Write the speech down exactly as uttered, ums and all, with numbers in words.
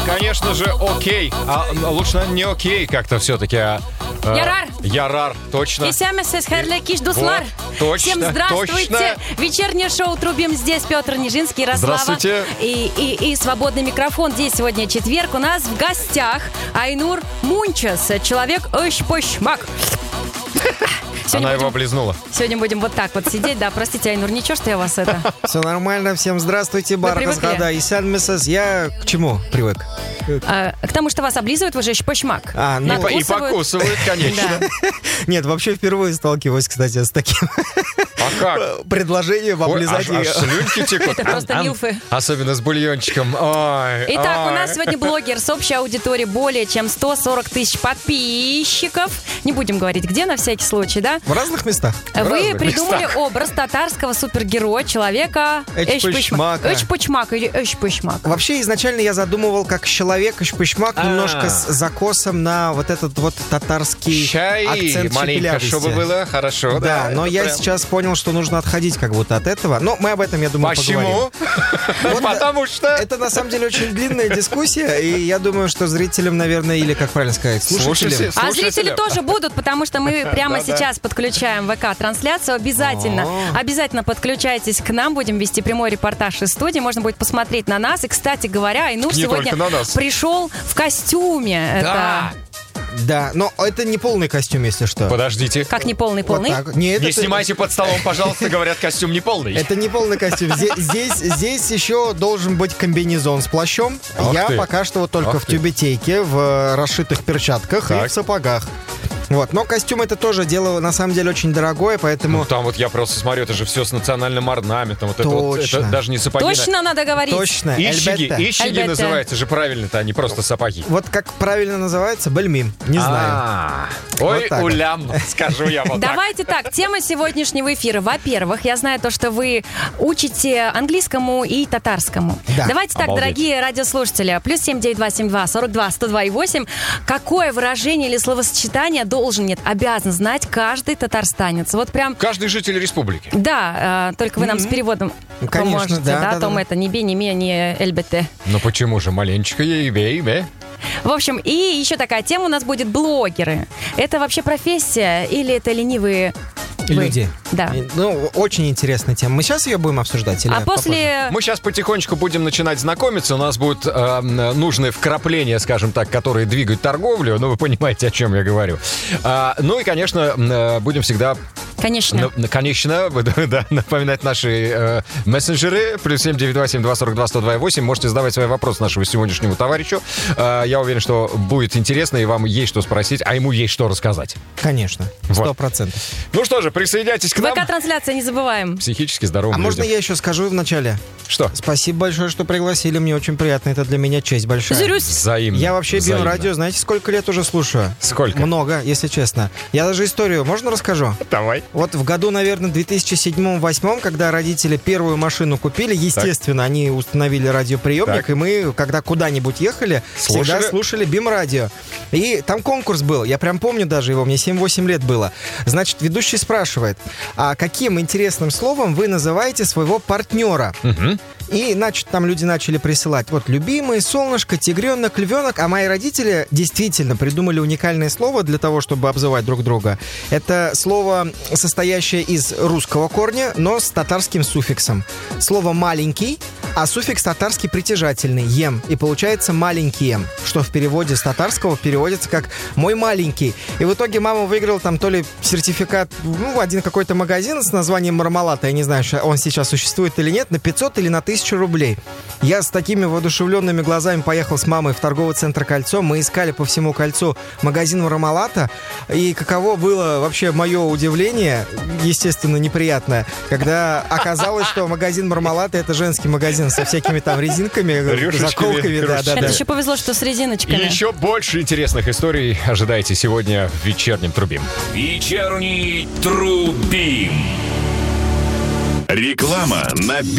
конечно же, окей. А лучше не окей как-то все-таки, а... а Ярар. Ярар, точно. Исямесес Херлякиш Дуслар. Вот, точно, Всем здравствуйте. точно. Вечернее шоу «Трубим». Здесь Петр Нижинский, Ярослава. Здравствуйте. И, и, и свободный микрофон. Здесь сегодня четверг. У нас в гостях Айнур Мунчас. Человек Ощ-пощ-мак. Сегодня Она будем, его облизнула. Сегодня будем вот так вот сидеть. Да, простите, Айнур, ничего, что я вас это... Все нормально, всем здравствуйте, Бархас Хада, Исян Мессас. Я к чему привык? А, к тому, что вас облизывают, вы же Ощ-пощ-мак. А, ну... И покусывают, конечно. Нет, вообще впервые сталкиваюсь, кстати, с таким... А как? Предложением облизать ее. Аж слюнки текут. Это просто милфы. Особенно с бульончиком. Ой, Итак, ой. у нас сегодня блогер с общей аудиторией более чем сто сорок тысяч подписчиков. Не будем говорить, где, на всякий случай, да? В разных местах. Вы В разных придумали местах. образ татарского супергероя, человека Ощ-пощ-мака. Ощ-пощ-мак или Ощ-пощ-мак. Вообще, изначально я задумывал как человек Ощ-пощ-мак, А. немножко с закосом на вот этот вот татарский Чай акцент маленько, шепелявости. чтобы было хорошо. Да, Да, но это я прям- сейчас понял, что нужно отходить как будто от этого. Но мы об этом, я думаю, поговорим. Почему? Вот, Потому что... Это на самом деле очень длинная дискуссия, и я думаю, что зрителям, наверное, или, как правильно сказать, слушателям... Слушайте. А зрители Слушателям. тоже будут, потому что мы прямо Да-да. сейчас подключаем ВК-трансляцию. Обязательно, О. обязательно подключайтесь к нам. Будем вести прямой репортаж из студии. Можно будет посмотреть на нас. И, кстати говоря, Айнур Не сегодня только на нас. пришел в костюме. Да. Да, но это не полный костюм, если что. Подождите. Это как не полный Вот полный? так. Нет, Не это- снимайте под столом, пожалуйста, говорят, костюм не полный. Это не полный костюм. Здесь, здесь, здесь еще должен быть комбинезон с плащом. Ах Я ты. пока что вот только Ах в ты. тюбетейке, в э, расшитых перчатках и Так. в сапогах. Вот. Но костюм это тоже дело, на самом деле, очень дорогое, поэтому... Ну, там вот я просто смотрю, это же все с национальным орнаментом. Вот это, вот, Точно. это даже не сапоги. Точно надо говорить? Точно. Ищиги, Эльбетте. ищиги Эльбетте. называется же правильно-то, а не просто сапоги. Вот как правильно называется? Бальмим. Не знаю. А, Ой, Вот так вот. улям, скажу я вот так. Давайте так, тема сегодняшнего эфира. Во-первых, я знаю то, что вы учите английскому и татарскому. Да. Давайте так, Обалдеть. дорогие радиослушатели, плюс семь девять два семь два сорок два сто два и восемь. Какое выражение или словосочетание должен, нет, обязан знать каждый татарстанец? Вот прям... Каждый житель республики. Да, э, только вы нам с переводом Ну, конечно, поможете, да, да, да, Том, да. это не би, не ми, не эльбете. Ну почему же, маленечко ей, бей, бей. В общем, и еще такая тема у нас будет блогеры. Это вообще профессия или это ленивые вы? Люди. Да. И, Ну, очень интересная тема. Мы сейчас ее будем обсуждать? Или А попозже? после... Мы сейчас потихонечку будем начинать знакомиться. У нас будут э, нужные вкрапления, скажем так, которые двигают торговлю. Ну, вы понимаете, о чем я говорю. А, ну и, конечно, э, будем всегда... Конечно. Ну, конечно, да, напоминать наши э, мессенджеры. Плюс семь девять два семь два сорок два сто два и восемь. Можете задавать свои вопросы нашему сегодняшнему товарищу. Э, я уверен, что будет интересно, и вам есть что спросить, а ему есть что рассказать. Конечно. Сто Вот. процентов. Ну что же, присоединяйтесь к нам. ВК-трансляция, не забываем. Психически здоровым А можно людям. я еще скажу вначале? Что? Спасибо большое, что пригласили. Мне очень приятно. Это для меня честь большая. Зюрюсь. Взаимно. Я вообще Взаимно. Биорадио, знаете, сколько лет уже слушаю? Сколько? Много, если честно. Я даже историю, можно расскажу? Давай. Вот в году, наверное, две тысячи седьмом-восьмом, когда родители первую машину купили, естественно, они установили радиоприемник, Так. и мы, когда куда-нибудь ехали, Слушали? всегда слушали БИМ-радио. И там конкурс был, я прям помню даже его, мне семь-восемь лет было. Значит, ведущий спрашивает, а каким интересным словом вы называете своего партнера? Мгм. И, значит, там люди начали присылать. Вот любимый, солнышко, тигренок, львенок. А мои родители действительно придумали уникальное слово для того, чтобы обзывать друг друга. Это слово, состоящее из русского корня, но с татарским суффиксом. Слово «маленький», а суффикс татарский притяжательный «ем». И получается «маленькие», что в переводе с татарского переводится как «мой маленький». И в итоге мама выиграла там то ли сертификат, ну, в один какой-то магазин с названием «Мармалат». Я не знаю, он сейчас существует или нет, на пятьсот или на тысячу рублей. Я с такими воодушевленными глазами поехал с мамой в торговый центр «Кольцо». Мы искали по всему кольцу магазин «Мармалата». И каково было вообще мое удивление, естественно, неприятное, когда оказалось, что магазин «Мармалата» — это женский магазин со всякими там резинками, Рюшечками, заколками. Да, да, Это да. еще повезло, что с И резиночками. еще больше интересных историй ожидайте сегодня в вечернем Трубим. Вечерний Трубим. Реклама на